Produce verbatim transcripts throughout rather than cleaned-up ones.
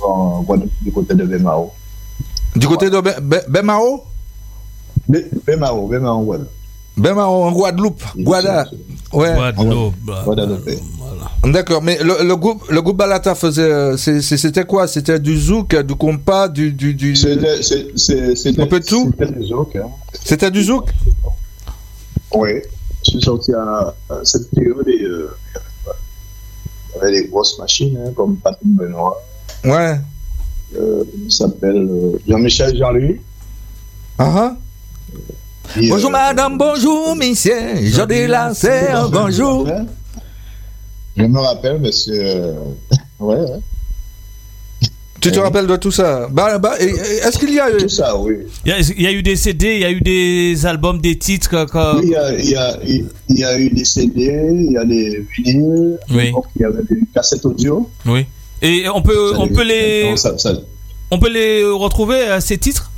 en Guadeloupe, du côté de Bemao. Du côté de Bemao? Bemao, Bemao en Guadeloupe. Bemao en Guadeloupe. Guada. Ouais. Guadeloupe. Guadeloupe. D'accord, mais le, le groupe le groupe Balata faisait c'était quoi? C'était du zouk, du compas, du du du C'était c'était un peu de tout. C'était du zouk. Hein. C'était du zouk? Oui. Je suis sorti à, à cette période et euh, il y avait des grosses machines hein, comme Patrick Benoît. Ouais. Euh, il s'appelle euh, Jean-Michel Jean-Louis. Ah uh -huh. Bonjour euh, madame, bonjour monsieur, je là c'est un bonjour. Je me rappelle, monsieur. Euh... Ouais, ouais. Tu te oui. rappelles de tout ça? Bah, bah, est-ce qu'il y a eu... Tout ça, oui. Il y a, il y a eu des C D, il y a eu des albums, des titres. Quand... Oui, il y, a, il, y a, il y a eu des C D, il y a des vinyles, oui. Il y avait des cassettes audio. Oui. Et on peut, ça on peut les... Ça, ça... On peut les retrouver, ces titres?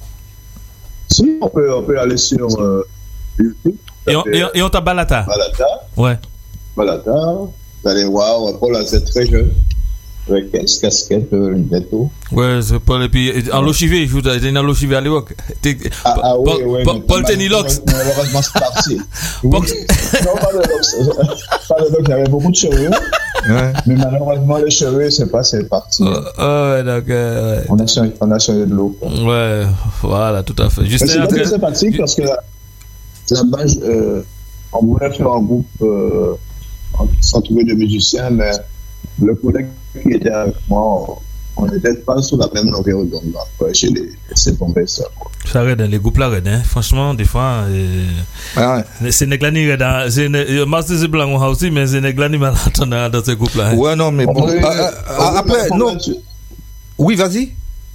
Si, on peut, on peut aller sur euh, YouTube. Et on, et, et on t'a Balata? Balata. Ouais. Balata. Vous allez voir, Paul c'est très jeune. Avec casquette, lunettes. Ouais, c'est Paul. Et puis, en Lochivé, je vous ai dit, en Lochivé à l'époque. Ah, ah oui, oui. Paul Tenilox. Malheureusement, c'est parti. Non, pas de Lox. Pas de Lox, il y avait beaucoup de cheveux. Ouais. Mais malheureusement, les cheveux, c'est pas, c'est parti. Oh, ouais, donc. Euh, ouais. On a changé, on a changé de look. Ouais, voilà, tout à fait. Juste c'est très sympathique parce que la base, euh, on voulait faire un groupe. Euh, s'entourer de musiciens, mais le collègue qui était avec moi, on n'était pas sur la même longueur d'onde. Après, j'ai laissé tomber ça. Ça aide, les groupes là, hein. Franchement, des fois, euh, ah ouais. C'est Neglani, c'est Master Blanc aussi, mais c'est Neglani malade dans ces groupes là. Hein. Ouais, non, mais bon. Euh, euh, après, non. Oui, vas-y.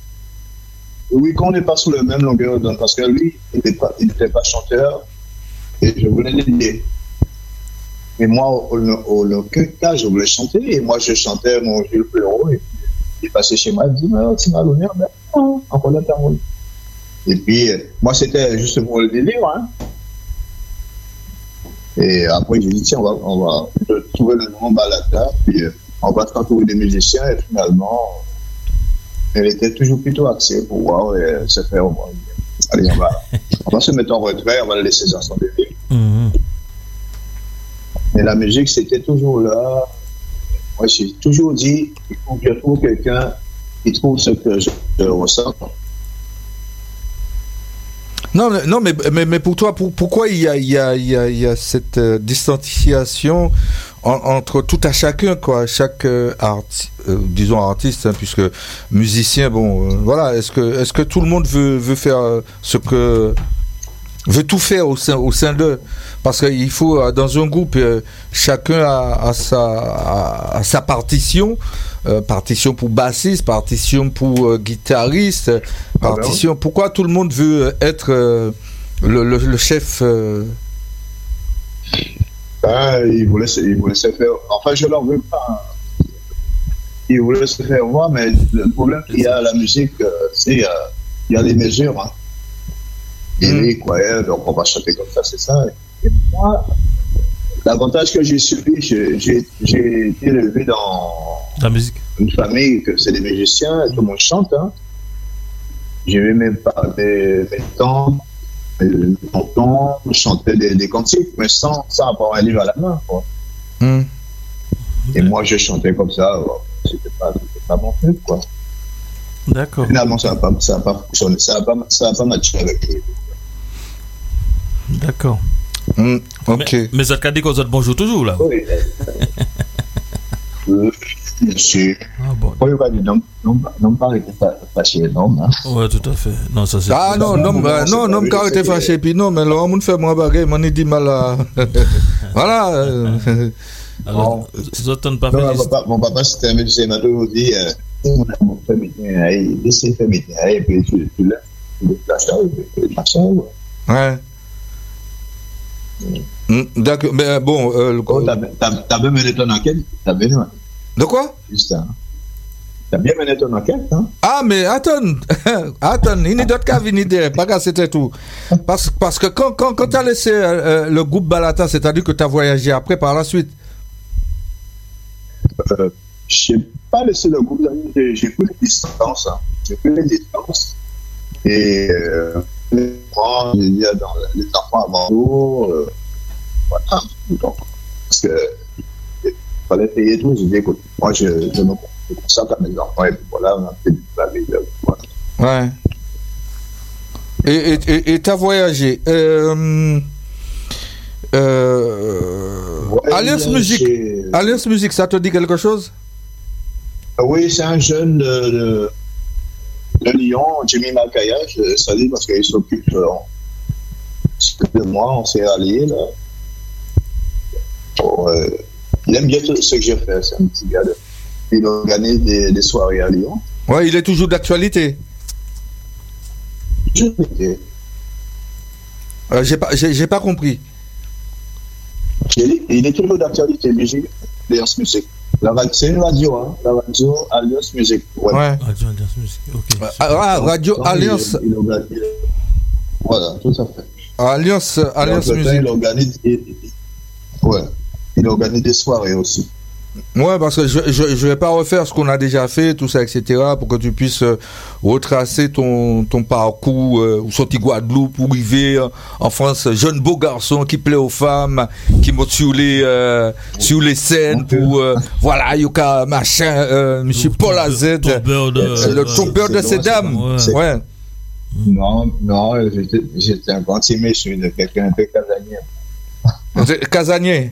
Oui, qu'on n'est pas sur la même longueur d'onde, parce que lui, il n'était pas, pas chanteur, et je voulais l'aider. Mais moi, au, au, au cas, je voulais chanter, et moi, je chantais mon Jules Pleureau, et puis, il est passé chez moi, il me dit, mais tu m'as l'honneur, mais non, encore là, t'as mon. Et puis, moi, c'était juste pour le délire, hein. Et après, j'ai dit, tiens, on va, on va trouver le nom Balata, puis on va trouver des musiciens, et finalement, elle était toujours plutôt axée pour voir et se faire au moins. Allez, on va, on va se mettre en retrait, on va laisser ça sans délire. Mm-hmm. Mais la musique, c'était toujours là. Moi, j'ai toujours dit, il faut que je trouve quelqu'un qui trouve ce que je, je ressens. Non, non mais, mais, mais pour toi, pour, pourquoi il y a, il y a, il y a, il y a cette euh, distanciation en, entre tout à chacun, quoi, chaque euh, arti- euh, disons artiste, hein, puisque musicien, bon, euh, voilà, est-ce que, est-ce que tout le monde veut, veut faire euh, ce que... veut tout faire au sein, au sein d'eux, parce qu'il faut, dans un groupe, euh, chacun a, a, sa, a, a sa partition, euh, partition pour bassiste, partition pour euh, guitariste, partition... Ah ben oui. Pourquoi tout le monde veut être euh, le, le, le chef euh... ah, il, voulait, il voulait se faire... Enfin, je ne l'en veux pas. Il voulait se faire voir, mais le problème qu'il y a à la musique, euh, c'est qu'il euh, y a des mesures, hein. Et lui, quoi, donc on va chanter comme ça, c'est ça. Et moi, l'avantage que j'ai subi, j'ai, j'ai, j'ai été élevé dans la musique. Une famille que c'est des musiciens, tout le monde chante. Hein. J'ai vu mes, mes, mes tantes, mes tontons chanter des, des cantiques, mais sans, sans avoir un livre à la main. Quoi. Mm. Et moi, je chantais comme ça, c'était pas, c'était pas mon truc, quoi. D'accord. Finalement, ça n'a pas, ça a pas fonctionné, ça n'a pas, ça a pas matché avec lui. D'accord. Mm, ok. Mais, mais ça te dit qu'on se bonjour toujours là. Oui. euh, monsieur. Ah bon. Oui, va dire non, non, non, pas arrêter fâché, non. Oui, tout à fait. Non, ça c'est. Ah non, non, non, non, non, pas arrêter fâché, puis non, mais là, on me fait moi baguette, on dit mal à. Voilà. Alors, ça t'en pas fait. Mon papa, c'était un musicien, il m'a toujours dit. Mon féminin, il laisse féminin, et puis tu l'as, tu l'as, tu l'as, ouais. Mmh, d'accord, mais bon. Euh, le... oh, t'as, t'as, t'as bien mené ton enquête? T'as bien... De quoi? Juste ça. T'as bien mené ton enquête, hein? Ah, mais attends, attends, il n'y a d'autres cas venir derrière, pas que c'était tout. Parce, parce que quand, quand, quand t'as laissé euh, le groupe Balata, c'est-à-dire que t'as voyagé après par la suite? Euh, je n'ai pas laissé le groupe, j'ai, j'ai pris les distances. Hein. J'ai pris les distances. Et euh, les enfants, j'ai dit dans les enfants avant tout, euh, voilà. Donc, parce que il fallait payer tout. J'ai dit, écoute, moi, je, je me consacre à mes enfants. Et puis voilà, on a fait la vie. Voilà. Ouais. Et tu as voyagé. Euh, euh, ouais, Alliance Musique. Alliance Musique, ça te dit quelque chose? Oui, c'est un jeune de, de, de Lyon, Jimmy Makaya. Je salue parce qu'il s'occupe euh, de moi. On s'est alliés là. Bon, euh, il aime bien tout ce que j'ai fait. C'est un petit gars. De, il organise des, des soirées à Lyon. Oui, il est toujours d'actualité. Euh, j'ai pas, j'ai, j'ai pas compris. Il est toujours d'actualité, musique, Alliance Musique. C'est une radio, hein, la radio Alliance Musique. Ouais. ouais. Radio Alliance Musique, ok. Ah, Radio Donc, Alliance. Il, il organise, voilà, tout à fait. Alliance, Alliance Donc, Musique. Il organise, il, ouais, il organise des soirées aussi. Ouais, parce que je je je vais pas refaire ce qu'on a déjà fait, tout ça, et cetera, pour que tu puisses euh, retracer ton ton parcours euh, ou sortir Guadeloupe pour arriver euh, en France, jeune beau garçon qui plaît aux femmes, qui monte sur les euh, sur les scènes pour euh, voilà, Yoka machin, euh, Monsieur Paul Azed, le tombeur de ces dames, ouais. ouais. Non, non, j'étais j'étais un grand timé, je suis de quelqu'un un peu casanier. Casanier.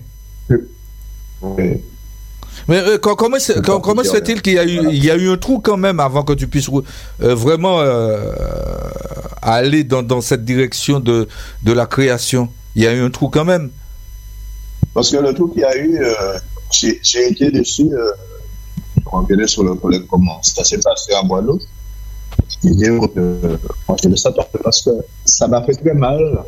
Oui. Mais euh, comment, c'est, comment, comment se fait-il qu'il y a eu, il y a eu un trou quand même avant que tu puisses euh, vraiment euh, aller dans, dans cette direction de, de la création? Il y a eu un trou quand même. Parce que le trou qu'il y a eu, euh, j'ai, j'ai été dessus, euh, on revenait sur le problème comment ça s'est passé en Guadeloupe. Je disais, euh, moi je le sais parce que ça m'a fait très mal.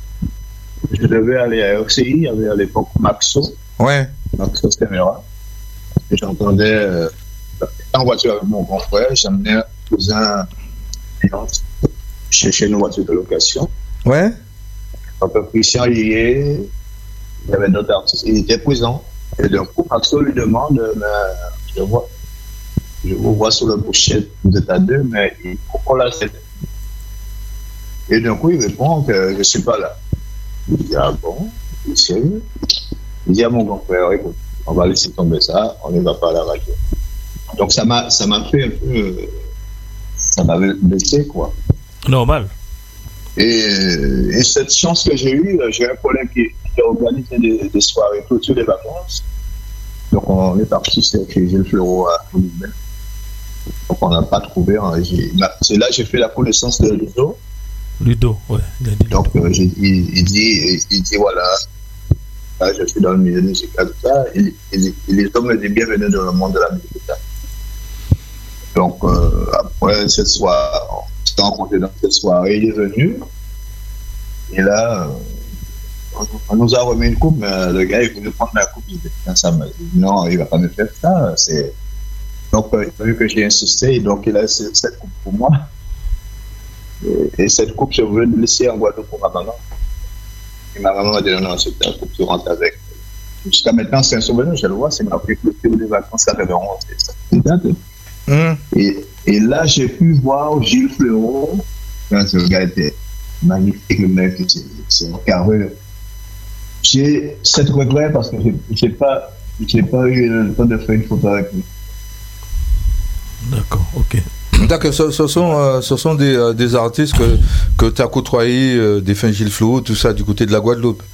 Je devais aller à R C I, il y avait à l'époque Maxo. Ouais. Maxo Caméra. Et j'entendais euh, en voiture avec mon grand frère, j'amenais un cousin chercher une voiture de location. Ouais. Un peu Christian Lié, il y avait d'autres artistes, il était présent. Et d'un coup, Maxo lui demande, mais, je, vois, je vous vois sur le bouchet, vous êtes à deux, mais il faut qu'on la cède. Et d'un coup, il répond que je ne suis pas là. Il dit, ah bon, il est sérieux? Il dit à mon grand frère, écoute, on va laisser tomber ça, on ne va pas à la radio. Donc ça m'a, ça m'a fait un peu, ça m'avait blessé quoi. Normal. Et, et cette chance que j'ai eue, j'ai un collègue qui, qui a organisé des, des soirées tout sur les vacances. Donc on est parti chez Gilles Fleureau à Louvain. Donc on n'a pas trouvé. Hein, j'ai, c'est là que j'ai fait la connaissance de Ludo. Ludo, ouais. Donc euh, j'ai, il, il dit, il dit voilà. Là, je suis dans le milieu musical, tout ça, et, et, et les hommes me disent bienvenue dans le monde de la musique. Donc, euh, après cette soirée, on s'est rencontrés dans cette soirée, il est venu, et là, on, on nous a remis une coupe, mais le gars, il voulait prendre la coupe, il dit, ça m'a dit, non, il ne va pas me faire ça. C'est... Donc, il a vu que j'ai insisté, et donc il a laissé cette coupe pour moi. Et, et cette coupe, je voulais le laisser en Guadeloupe pour ma maman. Et ma maman m'a dit non, non, c'est un couple qui rentre avec. Jusqu'à maintenant, c'est un souvenir, je le vois, c'est ma précaution des vacances à Réveillon. C'est ça. Mm. Et, et là, j'ai pu voir Gilles Fleureau. Ce gars était magnifique, le mec, c'est, c'est un carré. J'ai cette regret parce que je n'ai pas, pas eu le temps de faire une photo avec lui. D'accord, ok. D'accord, ce, ce sont, euh, ce sont des, euh, des artistes que, que tu as côtoyés, euh, des fins Gilles Fleureau, tout ça, du côté de la Guadeloupe.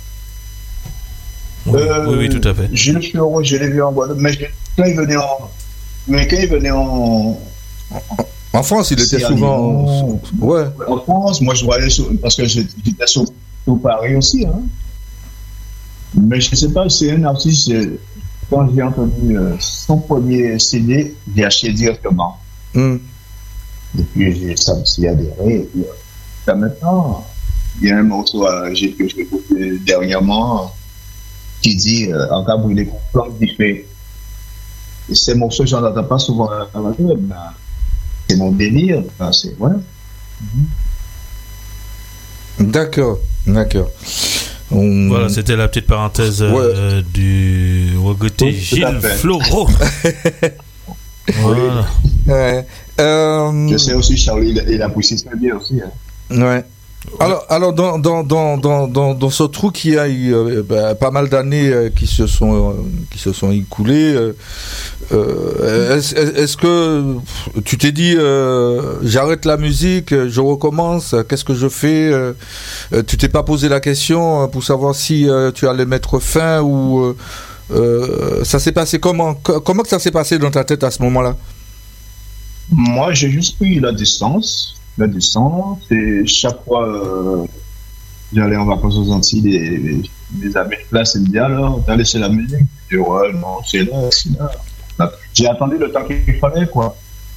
Oui, euh, oui, oui, tout à fait. Gilles Fleureau, je l'ai vu en Guadeloupe, mais quand il venait en. Mais quand il venait en. En France, il était souvent. En, ouais. En France, moi je voyais sur, parce que j'étais sur, sur Paris aussi. Hein. Mais je ne sais pas, c'est un artiste. Quand j'ai entendu euh, son premier C D, j'ai acheté directement. Mm. Et puis j'ai ça aussi adhéré. Et puis euh, maintenant, il y a un morceau euh, j'ai, que j'ai écouté dernièrement qui dit euh, en cas brûlé pour plan diffé. Et ces morceaux, j'en entends pas souvent à la radio, mais c'est mon délire. Enfin, c'est ouais. Mm-hmm. D'accord, d'accord. On... Voilà, c'était la petite parenthèse ouais. euh, du regretté oui, Gilles Floro. Voilà. Ouais. Euh... Je sais aussi, Charlie, il a poussé très bien aussi. Hein. Ouais. Alors, alors dans, dans, dans, dans, dans, dans ce trou qui a eu euh, bah, pas mal d'années euh, qui, se sont, euh, qui se sont écoulées, euh, euh, est-ce, est-ce que tu t'es dit euh, j'arrête la musique, je recommence, qu'est-ce que je fais euh, tu t'es pas posé la question pour savoir si euh, tu allais mettre fin ou euh, euh, ça s'est passé comment comment que ça s'est passé dans ta tête à ce moment-là? Moi, j'ai juste pris la distance. La distance, et chaque fois euh, j'allais en vacances aux Antilles, des, des, des amis de classe, ils me disaient alors, t'as laissé la musique? Je dis ouais, non, c'est là, c'est là. J'ai attendu le temps qu'il fallait, quoi.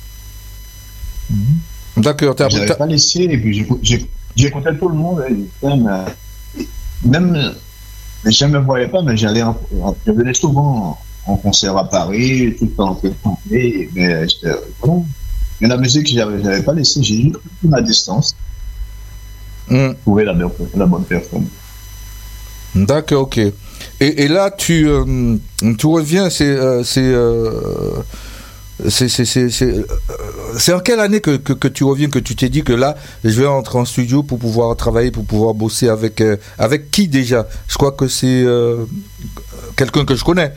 Mm-hmm. D'accord, t'as J'avais pas laissé, et puis j'ai, j'écoutais tout le monde, et même, même, je ne me voyais pas, mais j'allais, en, je venais souvent en, en concert à Paris, tout le temps en train de chanter, mais j'étais bon. Mais la musique, je n'avais pas laissé, j'ai juste pris ma distance mm. pour trouver la, la bonne personne. D'accord, ok. Et, et là, tu, euh, tu reviens, c'est, euh, c'est, euh, c'est, c'est, c'est, c'est, euh, c'est en quelle année que, que, que tu reviens, que tu t'es dit que là, je vais entrer en studio pour pouvoir travailler, pour pouvoir bosser avec, euh, avec qui déjà? Je crois que c'est euh, quelqu'un que je connais.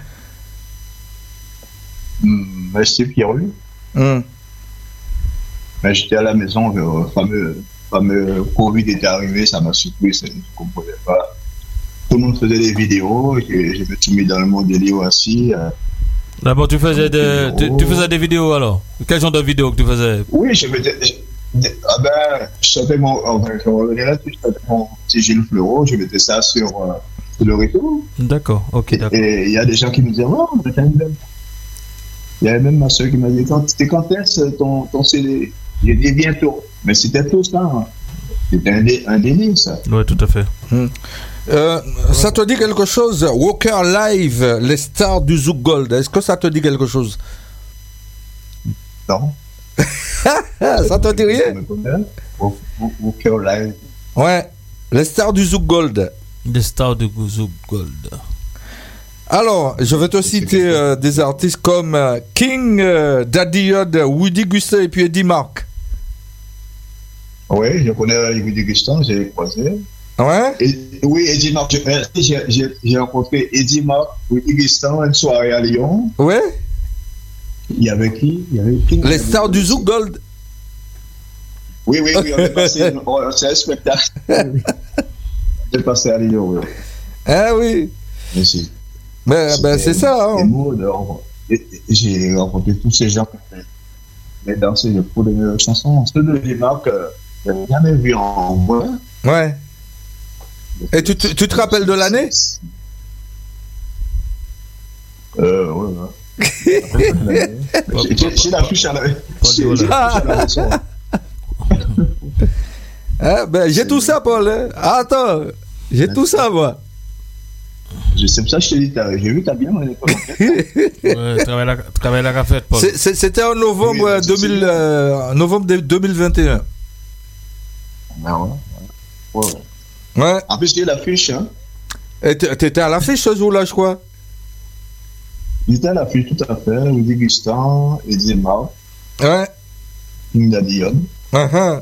Mm, Steve Pierre-Louis. Mm. Mais j'étais à la maison, le fameux, fameux Covid était arrivé, ça m'a surpris, je ne comprenais pas. Tout le monde faisait des vidéos, et je me suis mis dans le monde des livres aussi. D'abord, tu faisais, de, tu, tu faisais des vidéos alors? Quel genre de vidéos que tu faisais? Oui, je mettais. Ah ben, je savais mon. Enfin, je revenais là-dessus, je savais mon petit Gilles Fleureau, je mettais ça sur, euh, sur le réseau. D'accord, ok, d'accord. Et il y a des gens qui me disaient, oh, mais t'as une belle. Il y avait même ma soeur qui m'a dit, quand, c'était quand est-ce ton, ton C D? J'ai dit bientôt, mais c'était tout ça. Hein. C'était un, dé, un délire, ça. Oui, tout à fait. Hum. Euh, ça te dit quelque chose? Walker Live, les stars du Zouk Gold. Est-ce que ça te dit quelque chose? Non. Ça te dit rien? Walker Live. Ouais, les stars du Zouk Gold. Les stars du Zouk Gold. Alors, je vais te citer euh, des artistes comme euh, King, euh, Daddy Yod, Woody Gustin et puis Eddie Marc. Oui, je connais Woody Gustin, j'ai croisé. Ouais. Et, oui, Eddie Marc, j'ai, j'ai, j'ai rencontré Eddie Marc, Woody Gustin, une soirée à Lyon. Ouais. Il y avait qui? Il y avait King. Les stars du Zouk Gold. Oui, oui, oui, on est passé, on, c'est un spectacle. On est passé à Lyon, oui. Ah oui. Merci. Ben, ben c'est ça. Hein. Mots, j'ai rencontré tous ces gens qui ont dansé pour les chansons. Ceux de Eddie Marc, je n'avais jamais vu en voix. Ouais. Et tu, tu, tu te rappelles de l'année? Euh, ouais, ouais. j'ai, j'ai la fiche à la maison. Ah, ben, j'ai tout ça, Paul. Hein. Attends, j'ai tout ça, moi. C'est pour ça que je t'ai dit, j'ai vu, t'as bien à l'école. Ouais, travaille la cafette, Paul. C'est, c'était en novembre, oui, deux mille, euh, novembre deux mille vingt et un. Ah ouais, ouais. ouais. Ouais. En plus, j'ai l'affiche, hein. Et t'étais à l'affiche ce jour-là, je crois. J'étais à l'affiche, tout à fait. Woody Gustin, Eddie Marc. Ouais. King Daddy Yod. Uh-huh.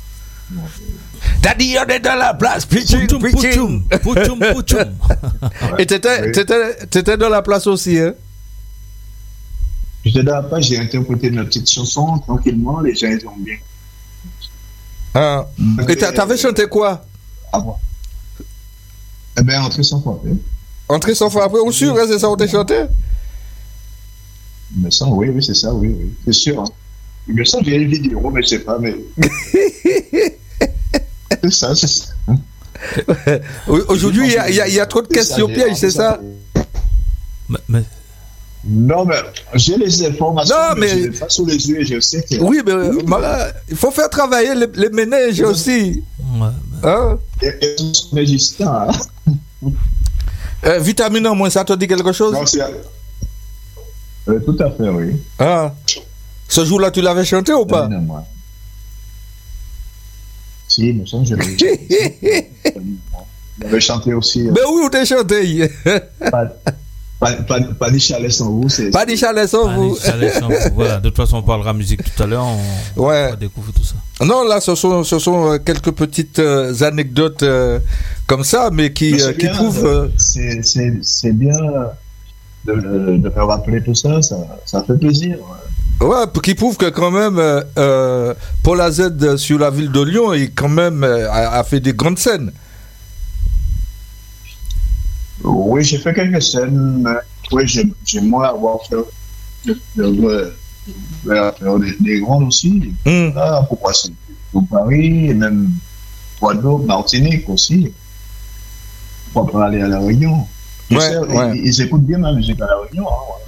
Daddy Yod est dans la place, pitchum, pitchum, pitchum, pitchum. Et t'étais, oui. t'étais, t'étais dans la place aussi, hein? J'étais dans la place, j'ai interprété une petite chanson, tranquillement, les gens, ils ont bien. Ah. Et t'avais chanté quoi? Ah bon. Eh bien, Entrer sans frapper. Entrer sans frapper, ou sûr, hein, c'est ça, on t'a chanté? Mais ça, oui, oui, c'est ça, oui, oui. C'est sûr, hein. Mais ça, j'ai une vidéo, mais je sais pas, mais. C'est ça, c'est ça. Aujourd'hui, il y, y, y a trop de questions pièges, c'est ça? Mais, mais... Non, mais j'ai les informations, non, mais, mais je ne les ai pas sous les yeux et je sais que. Oui, mais oui. Ma... il faut faire travailler les, les ménages aussi. Ouais, mais... Hein? Et, et tous résistants, hein? euh, Vitamine en moins, ça te dit quelque chose? Non, c'est. Euh, tout à fait, oui. Ah. Ce jour-là, tu l'avais chanté ou pas? Moi. Si, mais ça, je l'ai. Vous avez chanté aussi. Ben oui, vous avez chanté. Pas, pas, pas, pas de chalet sans vous. C'est, pas de chalet sans vous. Pas de chalet sans vous. Voilà. De toute façon, on parlera musique tout à l'heure. On, ouais. on va découvrir tout ça. Non, là, ce sont, ce sont quelques petites euh, anecdotes euh, comme ça, mais qui, mais euh, qui bien, prouvent. Euh, c'est, c'est, c'est bien de, de, de faire rappeler tout ça, ça, ça fait plaisir. Ouais. Ouais, qui prouve que quand même, euh, Paul A Z sur la ville de Lyon, il quand même euh, a, a fait des grandes scènes. Oui, j'ai fait quelques scènes. Mais oui, j'ai, j'ai moins avoir fait de, de, de, de, des, des grandes aussi. Mm. Là, pourquoi c'est au Paris, et même Guadeloupe, Martinique aussi. Pourquoi pas aller à La Réunion? Ouais, sais, ouais. Ils, ils écoutent bien ma musique à La Réunion. Hein, ouais.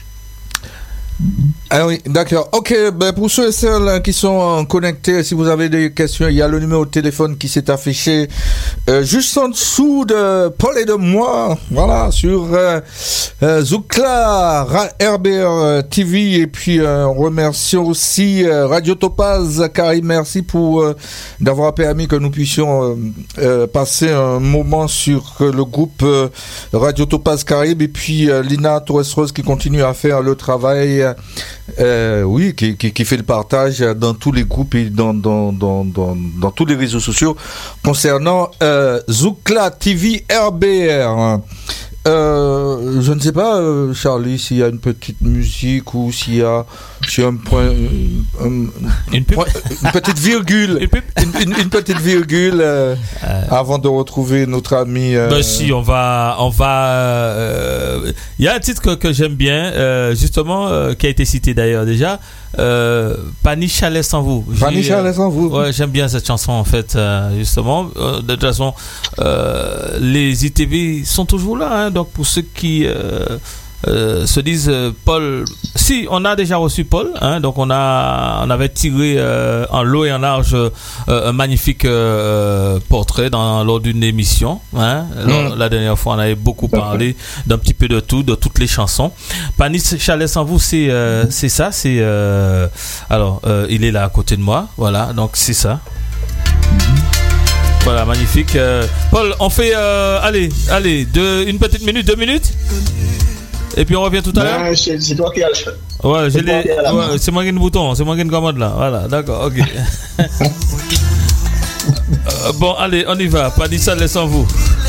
Ah oui, d'accord. Ok, ben pour ceux et celles qui sont connectés, si vous avez des questions, il y a le numéro de téléphone qui s'est affiché euh, juste en dessous de Paul et de moi, voilà, sur euh, euh, Zoukla, R B R T V, et puis euh, on remercie aussi euh, Radio Topaz, Karim, merci pour euh, d'avoir permis que nous puissions euh, euh, passer un moment sur euh, le groupe euh, Radio Topaz Caraïbes, et puis euh, Lina Torres-Rose qui continue à faire le travail. Euh, oui, qui, qui, qui fait le partage dans tous les groupes et dans, dans, dans, dans, dans tous les réseaux sociaux concernant euh, Zoukla T V R B R. Euh, je ne sais pas, euh, Charlie, s'il y a une petite musique ou s'il y a, s'il y a un point, un, une, point une petite virgule, une, une, une petite virgule euh, euh, avant de retrouver notre ami. Euh... Ben si, on va, on va. Il euh, y a un titre que, que j'aime bien, euh, justement, euh, qui a été cité d'ailleurs déjà. Euh, Pas ni chalet sans vous. Pas ni chalet sans vous. Ouais, j'aime bien cette chanson en fait, euh, justement. Euh, de toute façon, euh, les I T V sont toujours là, hein, donc pour ceux qui euh, euh, se disent euh, Paul, si on a déjà reçu Paul, hein, donc on a, on avait tiré euh, en lot et en large euh, un magnifique euh, portrait dans lors d'une émission, hein. Mm. La dernière fois, on avait beaucoup parlé d'un petit peu de tout, de toutes les chansons. Panis Chalet sans vous, c'est euh, c'est ça, c'est euh, alors euh, il est là à côté de moi, voilà, donc c'est ça. Voilà, magnifique. Euh, Paul, on fait, euh, allez, allez, deux, une petite minute, deux minutes, et puis on revient tout à l'heure. Non, c'est, c'est toi qui as le choix. Ouais, j'ai les, ouais, c'est moi qui ai le bouton, c'est moi qui ai une commande là. Voilà, d'accord, ok. euh, bon, allez, on y va. Pas dit ça, laissons vous.